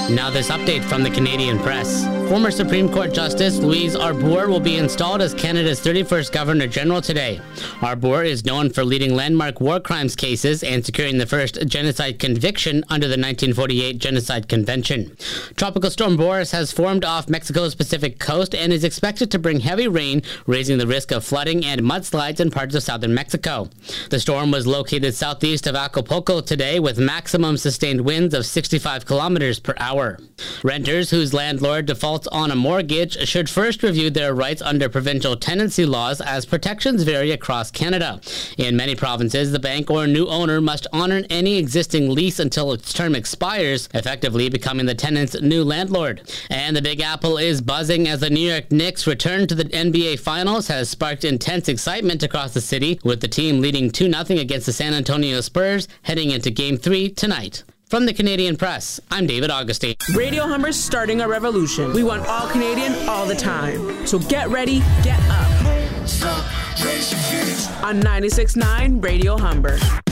Now this update from the Canadian Press. Former Supreme Court Justice Louise Arbour will be installed as Canada's 31st Governor-General today. Arbour is known for leading landmark war crimes cases and securing the first genocide conviction under the 1948 Genocide Convention. Tropical storm Boris has formed off Mexico's Pacific coast and is expected to bring heavy rain, raising the risk of flooding and mudslides in parts of southern Mexico. The storm was located southeast of Acapulco today with maximum sustained winds of 65 kilometers per hour. Renters whose landlord defaults on a mortgage should first review their rights under provincial tenancy laws, as protections vary across Canada. In many provinces, the bank or new owner must honor any existing lease until its term expires, effectively becoming the tenant's new landlord. And the Big Apple is buzzing as the New York Knicks' return to the NBA Finals has sparked intense excitement across the city, with the team leading 2-0 against the San Antonio Spurs heading into Game 3 tonight. From the Canadian Press, I'm David Augustine. Radio Humber's starting a revolution. We want all Canadian all the time. So get ready, get up. On 96.9 Radio Humber.